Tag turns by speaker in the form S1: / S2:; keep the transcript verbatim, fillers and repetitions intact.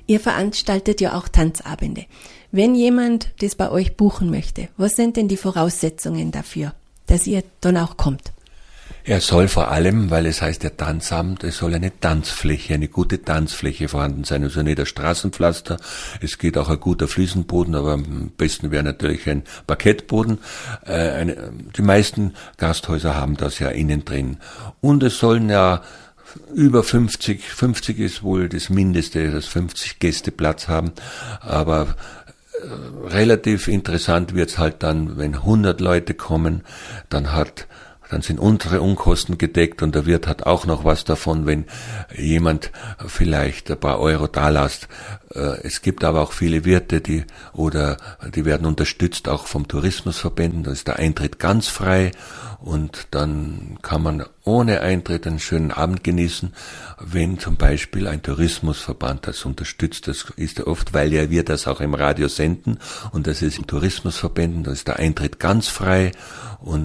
S1: Ihr veranstaltet ja auch Tanzabende. Wenn jemand das bei euch buchen möchte, was sind denn die Voraussetzungen dafür, dass ihr dann auch kommt?
S2: Er soll vor allem, weil es heißt der Tanzabend, es soll eine Tanzfläche, eine gute Tanzfläche vorhanden sein. Also nicht ein Straßenpflaster, es geht auch ein guter Fliesenboden, aber am besten wäre natürlich ein Parkettboden. Äh, eine, die meisten Gasthäuser haben das ja innen drin. Und es sollen ja über fünfzig, fünfzig ist wohl das Mindeste, dass fünfzig Gäste Platz haben, aber äh, relativ interessant wird's halt dann, wenn hundert Leute kommen, dann hat Dann sind unsere Unkosten gedeckt und der Wirt hat auch noch was davon, wenn jemand vielleicht ein paar Euro dalasst. Es gibt aber auch viele Wirte, die oder die werden unterstützt auch vom Tourismusverbänden. Da ist der Eintritt ganz frei und dann kann man ohne Eintritt einen schönen Abend genießen. Wenn zum Beispiel ein Tourismusverband das unterstützt, das ist ja oft, weil ja wir das auch im Radio senden und das ist im Tourismusverbänden, da ist der Eintritt ganz frei und